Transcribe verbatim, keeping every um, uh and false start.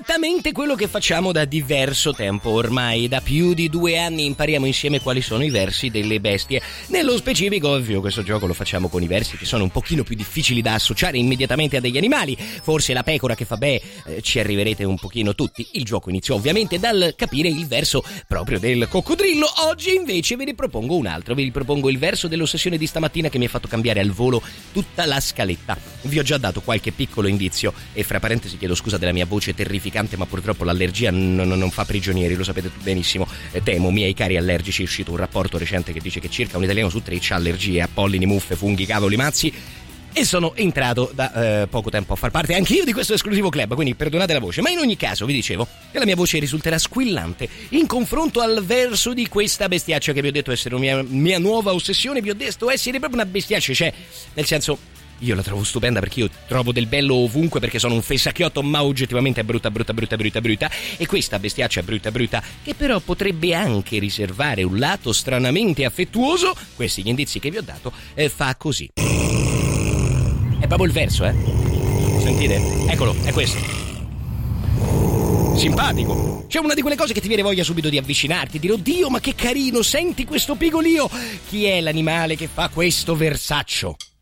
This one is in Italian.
esattamente quello che facciamo da diverso tempo ormai. Da più di due anni impariamo insieme quali sono i versi delle bestie. Nello specifico, ovvio, questo gioco lo facciamo con i versi che sono un pochino più difficili da associare immediatamente a degli animali. Forse la pecora che fa beh, eh, ci arriverete un pochino tutti. Il gioco iniziò ovviamente dal capire il verso proprio del coccodrillo. Oggi invece ve ne propongo un altro. Vi ripropongo il verso dell'ossessione di stamattina che mi ha fatto cambiare al volo tutta la scaletta. Vi ho già dato qualche piccolo indizio e fra parentesi chiedo scusa della mia voce terrificante, ma purtroppo l'allergia n- n- non fa prigionieri, lo sapete benissimo. Eh, temo, miei cari allergici, è uscito un rapporto recente che dice che circa un italiano su tre ha allergie a pollini, muffe, funghi, cavoli, mazzi. E sono entrato da eh, poco tempo a far parte anch'io di questo esclusivo club, quindi perdonate la voce, ma in ogni caso vi dicevo che la mia voce risulterà squillante in confronto al verso di questa bestiaccia che vi ho detto essere una mia, mia nuova ossessione. Vi ho detto essere proprio una bestiaccia, cioè nel senso, io la trovo stupenda perché io trovo del bello ovunque, perché sono un fessacchiotto, ma oggettivamente è brutta, brutta, brutta, brutta, brutta. E questa bestiaccia è brutta, brutta, che però potrebbe anche riservare un lato stranamente affettuoso. Questi gli indizi che vi ho dato, eh, fa così. È proprio il verso, eh? Sentite? Eccolo, è questo. Simpatico. C'è una di quelle cose che ti viene voglia subito di avvicinarti, dire oddio ma che carino, senti questo pigolio. Chi è l'animale che fa questo versaccio?